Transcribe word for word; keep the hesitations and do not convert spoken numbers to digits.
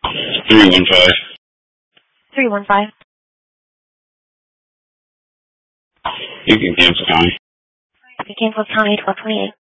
three one five. three one five. You can cancel, Connie. You can cancel County twelve twenty-eight.